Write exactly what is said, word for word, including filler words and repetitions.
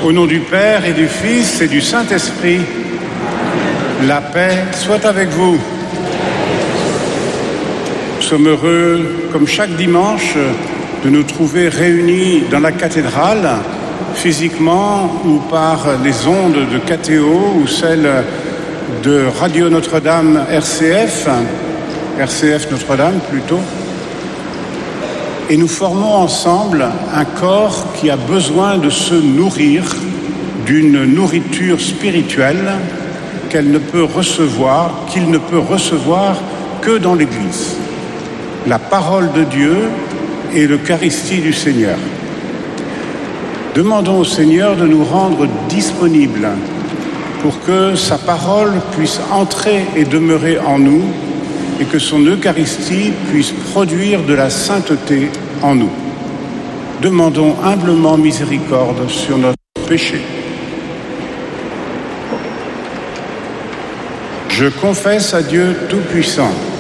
Au nom du Père et du Fils et du Saint-Esprit, la paix soit avec vous. Nous sommes heureux, comme chaque dimanche, de nous trouver réunis dans la cathédrale, physiquement ou par les ondes de K T O ou celles de Radio Notre-Dame R C F, R C F Notre-Dame plutôt. Et nous formons ensemble un corps qui a besoin de se nourrir d'une nourriture spirituelle qu'elle ne peut recevoir, qu'il ne peut recevoir que dans l'Église. La parole de Dieu et l'Eucharistie du Seigneur. Demandons au Seigneur de nous rendre disponibles pour que sa parole puisse entrer et demeurer en nous et que son Eucharistie puisse produire de la sainteté en nous. Demandons humblement miséricorde sur notre péché. Je confesse à Dieu Tout-Puissant